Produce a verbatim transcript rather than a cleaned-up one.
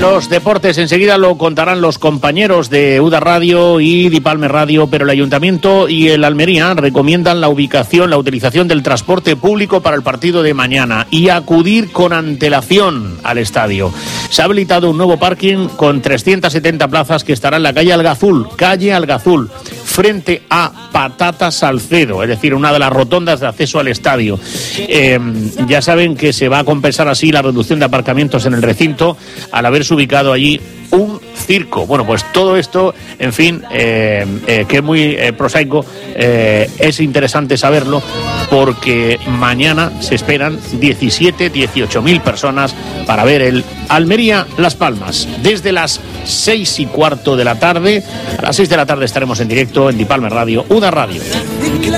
los deportes enseguida lo contarán los compañeros de UDA Radio y Dipalme Radio, pero el Ayuntamiento y el Almería recomiendan la ubicación, la utilización del transporte público para el partido de mañana y acudir con antelación al estadio. Se ha habilitado un nuevo parking con trescientas setenta plazas que estará en la calle Algazul, calle Algazul, frente a Patata Salcedo, es decir, una de las rotondas de acceso al estadio. Eh, ya saben que se va a compensar así la reducción de aparcamientos en el recinto al haberse ubicado allí un circo. Bueno, pues todo esto, en fin, eh, eh, que es muy eh, prosaico, eh, es interesante saberlo porque mañana se esperan diecisiete, dieciocho mil personas para ver el Almería Las Palmas. Desde las seis y cuarto de la tarde, a las seis de la tarde estaremos en directo en Dipalme Radio, UDA Radio.